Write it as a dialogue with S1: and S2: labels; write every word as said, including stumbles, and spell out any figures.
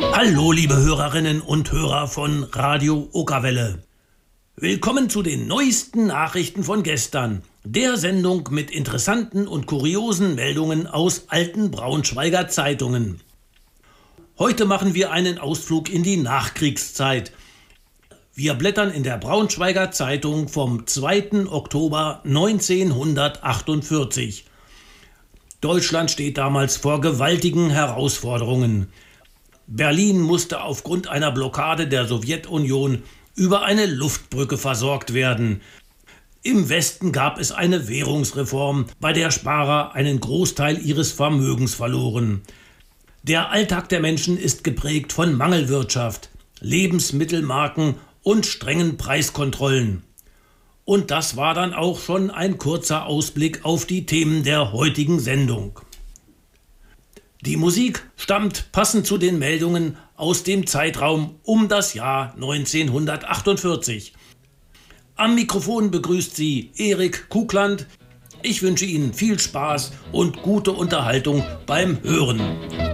S1: Hallo liebe Hörerinnen und Hörer von Radio Okerwelle. Willkommen zu den neuesten Nachrichten von gestern, der Sendung mit interessanten und kuriosen Meldungen aus alten Braunschweiger Zeitungen. Heute machen wir einen Ausflug in die Nachkriegszeit. Wir blättern in der Braunschweiger Zeitung vom zweiten Oktober neunzehnhundertachtundvierzig. Deutschland steht damals vor gewaltigen Herausforderungen. Berlin musste aufgrund einer Blockade der Sowjetunion über eine Luftbrücke versorgt werden. Im Westen gab es eine Währungsreform, bei der Sparer einen Großteil ihres Vermögens verloren. Der Alltag der Menschen ist geprägt von Mangelwirtschaft, Lebensmittelmarken und strengen Preiskontrollen. Und das war dann auch schon ein kurzer Ausblick auf die Themen der heutigen Sendung. Die Musik stammt passend zu den Meldungen aus dem Zeitraum um das Jahr neunzehnhundertachtundvierzig. Am Mikrofon begrüßt Sie Erik Kugland. Ich wünsche Ihnen viel Spaß und gute Unterhaltung beim Hören.